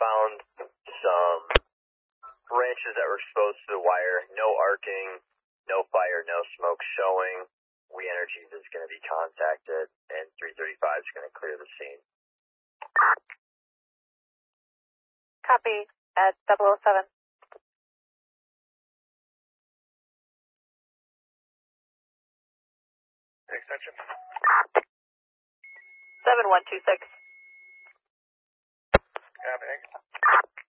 found some branches that were exposed to the wire. No arcing, no fire, no smoke showing. We Energies is going to be contacted, and 335 is going to clear the scene. Copy at 007. Extension. 7126. Copy.